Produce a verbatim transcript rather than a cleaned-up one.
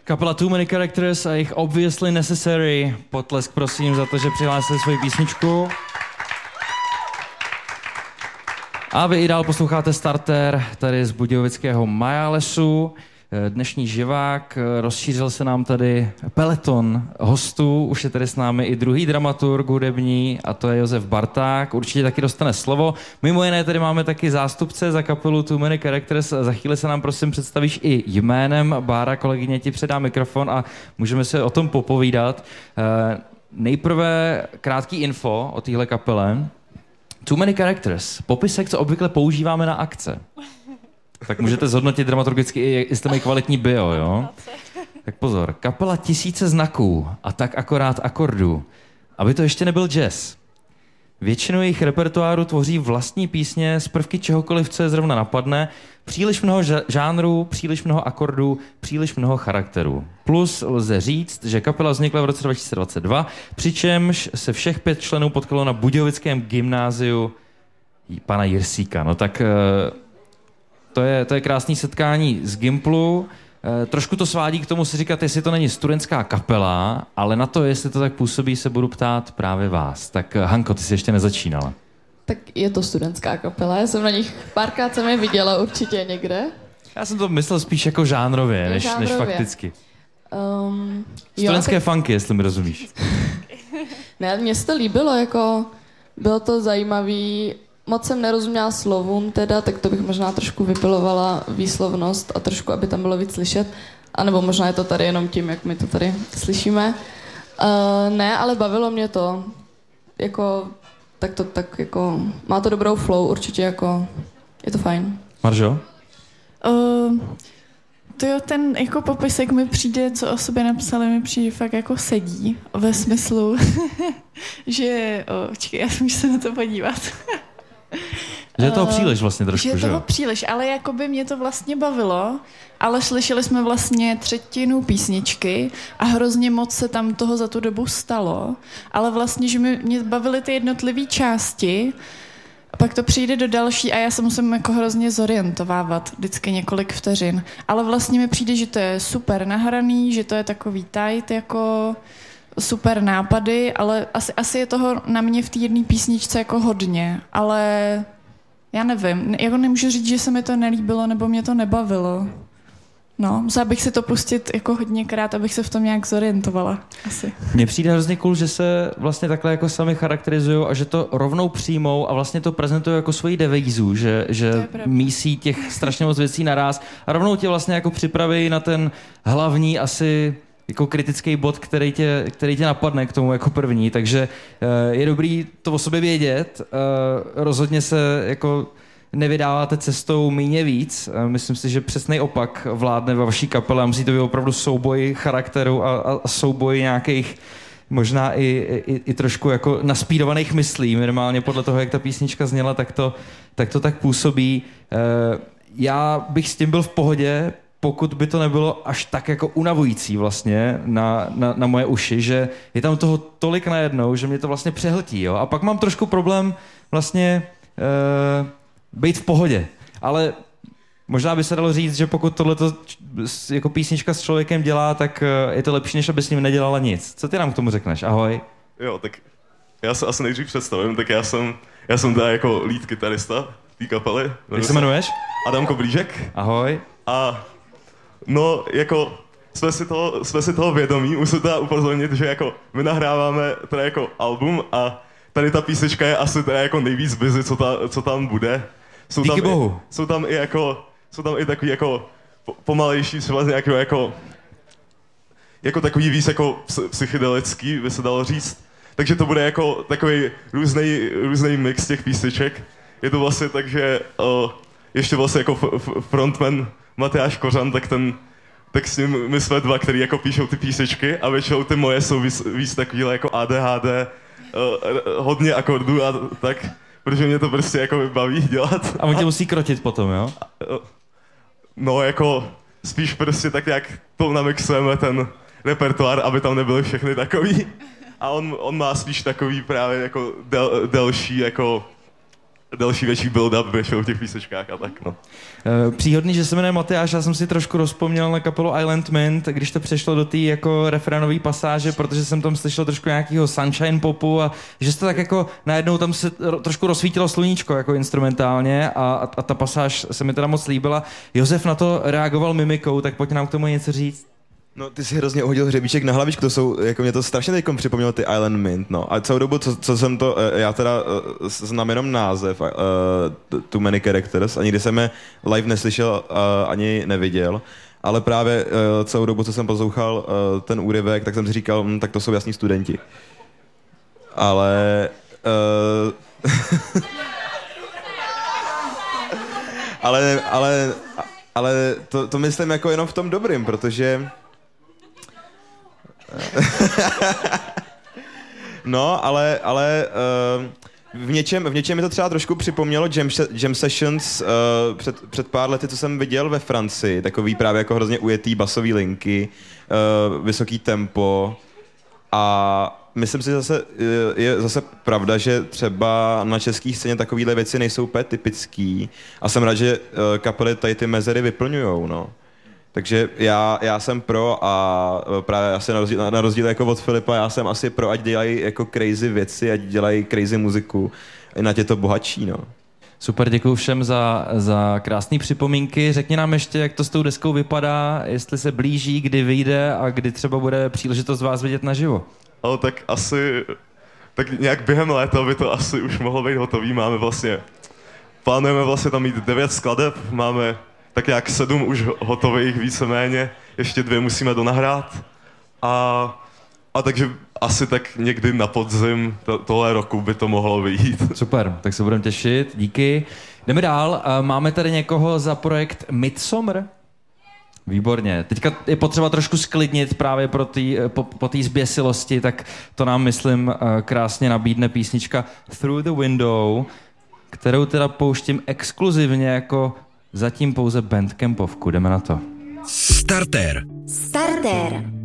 Kapela Too Many Characters a jejich Obviously Necessary. Potlesk prosím za to, že přihlásili svoji písničku. A vy i dál posloucháte Starter tady z budějovického Majálesu. Dnešní živák, rozšířil se nám tady peleton hostů, už je tady s námi i druhý dramaturg hudební a to je Josef Barták, určitě taky dostane slovo. Mimo jiné tady máme taky zástupce za kapelu Too Many Characters, za chvíli se nám prosím představíš i jménem. Bára, kolegyně, ti předá mikrofon a můžeme se o tom popovídat. Nejprve krátký info o téhle kapele. Too Many Characters, popisek, co obvykle používáme na akce. Tak můžete zhodnotit dramaturgicky, jestli mají kvalitní bio, jo? Tak pozor, kapela tisíce znaků a tak akorát akordů. Aby to ještě nebyl jazz. Většinu jejich repertoáru tvoří vlastní písně z prvky čehokoliv, co je zrovna napadne. Příliš mnoho žánrů, příliš mnoho akordů, příliš mnoho charakterů. Plus lze říct, že kapela vznikla v roce dva tisíce dvacet dva, přičemž se všech pět členů potkalo na budějovickém gymnáziu pana Jirsíka. No tak... To je, to je krásný setkání z Gimplu. E, trošku to svádí k tomu si říkat, jestli to není studentská kapela, ale na to, jestli to tak působí, se budu ptát právě vás. Tak Hanko, ty jsi ještě nezačínala. Tak je to studentská kapela, já jsem na nich párkrát jsem je viděla určitě někde. Já jsem to myslel spíš jako žánrově, než, žánrově. než fakticky. Um, Studentské jo, tak... funky, jestli mi rozumíš. Ne, mně se to líbilo, jako bylo to zajímavý. Moc jsem nerozuměla slovům teda, tak to bych možná trošku vypilovala výslovnost a trošku, aby tam bylo víc slyšet. A nebo možná je to tady jenom tím, jak my to tady slyšíme. Uh, ne, ale bavilo mě to. Jako, tak to tak jako, má to dobrou flow určitě, jako, je to fajn. Maržo? Uh, to jo, ten jako popisek mi přijde, co o sobě napsali, mi přijde fakt jako sedí. Ve smyslu, že, oh, počkej, já můžu se na to podívat. Že je toho příliš vlastně trošku, že Že je toho jo? příliš, ale jako by mě to vlastně bavilo, ale slyšeli jsme vlastně třetinu písničky a hrozně moc se tam toho za tu dobu stalo, ale vlastně, že mě, mě bavily ty jednotlivé části a pak to přijde do další a já se musím jako hrozně zorientovávat vždycky několik vteřin, ale vlastně mi přijde, že to je super nahraný, že to je takový tight, jako super nápady, ale asi, asi je toho na mě v té jedné písničce jako hodně, ale já nevím, jako nemůžu říct, že se mi to nelíbilo nebo mě to nebavilo. No, musela bych si to pustit jako hodněkrát, abych se v tom nějak zorientovala, asi. Mně přijde hrozně cool, že se vlastně takhle jako sami charakterizují a že to rovnou přijmou a vlastně to prezentují jako svoji devízu, že, že mísí těch strašně moc věcí naráz a rovnou tě vlastně jako připraví na ten hlavní asi jako kritický bod, který tě, který tě napadne k tomu jako první, takže uh, je dobrý to o sobě vědět, uh, rozhodně se jako nevydáváte cestou míně víc, uh, myslím si, že přesnej opak vládne ve vaší kapele a musí to být opravdu souboj charakteru a, a, a souboj nějakých možná i, i, i trošku jako naspídovaných myslí, minimálně podle toho, jak ta písnička zněla, tak to tak, to tak působí. Uh, já bych s tím byl v pohodě, pokud by to nebylo až tak jako unavující vlastně na, na, na moje uši, že je tam toho tolik najednou, že mě to vlastně přehltí, jo. A pak mám trošku problém vlastně uh, být v pohodě. Ale možná by se dalo říct, že pokud tohleto jako písnička s člověkem dělá, tak uh, je to lepší, než aby s ním nedělala nic. Co ty nám k tomu řekneš? Ahoj. Jo, tak já se asi nejdřív představím, tak já jsem, já jsem teda jako lead kytarista té kapely. Jak se jmenuješ? Adam Koblížek. Ahoj. A no, jako, jsme si toho, jsme si toho vědomí, musím teda upozornit, že jako my nahráváme teda jako album a tady ta písnička je asi teda jako nejvíc busy, co, ta, co tam bude. Jsou Díky tam bohu. I, jsou tam i jako, jsou tam i takový jako pomalejší, třeba z nějakého jako, jako takový víc jako psychedelický, by se dalo říct. Takže to bude jako takový různej, různej mix těch písniček. Je to vlastně tak, že uh, ještě vlastně jako f- f- frontman Matyáš Kořan, tak ten, tak s ním my jsme dva, který jako píšou ty písničky a většinou ty moje jsou víc, víc takovýhle jako A D H D, uh, hodně akordů a tak, protože mě to prostě jako baví dělat. A on tě musí krotit potom, jo? No jako spíš prostě tak jak to namixujeme ten repertoár, aby tam nebyly všechny takový. A on, on má spíš takový právě jako del, delší jako další větší build-up ve v těch písničkách a tak, no. Příhodný, že se jmenuje Matyáš, já jsem si trošku rozpomněl na kapelu Island Mint, když to přešlo do té jako refrénové pasáže, protože jsem tam slyšel trošku nějakého sunshine popu a že se to tak jako najednou tam se trošku rozsvítilo sluníčko jako instrumentálně a, a, a ta pasáž se mi teda moc líbila. Josef na to reagoval mimikou, tak pojď nám k tomu něco říct. No, ty si hrozně uhodil hřebíček na hlavičku, to jsou, jako mě to strašně teďkom připomnělo ty Island Mint, no. A celou dobu, co, co jsem to, já teda znám jenom název, uh, Too Many Characters, a nikdy jsem je live neslyšel, uh, ani neviděl, ale právě uh, celou dobu, co jsem poslouchal uh, ten úryvek, tak jsem si říkal, hm, tak to jsou jasní studenti. Ale... Uh, ale, ale, ale to, to myslím jako jenom v tom dobrým, protože... No, ale, ale uh, v, něčem, v něčem mi to třeba trošku připomnělo jam, jam sessions uh, před, před pár lety, co jsem viděl ve Francii. Takový právě jako hrozně ujetý basový linky, uh, vysoký tempo a myslím si zase, je zase pravda, že třeba na české scéně takovýhle věci nejsou úplně typický a jsem rád, že uh, kapely tady ty mezery vyplňujou, no. Takže já, já jsem pro a právě asi na rozdíl, na rozdíl jako od Filipa, já jsem asi pro, ať dělají jako crazy věci, ať dělají crazy muziku, na tě to bohatší, no. Super, děkuji všem za, za krásné připomínky. Řekni nám ještě, jak to s tou deskou vypadá, jestli se blíží, kdy vyjde a kdy třeba bude příležitost vás vidět naživo. Ale tak asi, tak nějak během léta by to asi už mohlo být hotový. Máme vlastně, plánujeme vlastně tam mít devět skladeb, máme tak nějak sedm už hotových víceméně, ještě dvě musíme donahrát. A, a takže asi tak někdy na podzim to, tohle roku by to mohlo vyjít. Super, tak se budeme těšit, díky. Jdeme dál, máme tady někoho za projekt Midsommar? Výborně. Teďka je potřeba trošku sklidnit právě pro tý, po, po té zběsilosti, tak to nám, myslím, krásně nabídne písnička Through the Window, kterou teda pouštím exkluzivně jako zatím pouze bandcampovku. Jdeme na to. Starter. Starter.